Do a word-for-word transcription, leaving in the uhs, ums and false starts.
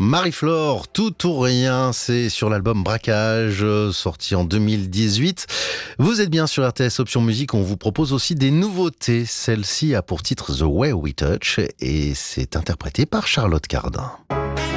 Marie-Flore, Tout ou rien, c'est sur l'album Braquage, sorti en deux mille dix-huit. Vous êtes bien sur R T S Option Musique, on vous propose aussi des nouveautés. Celle-ci a pour titre The Way We Touch et c'est interprété par Charlotte Cardin.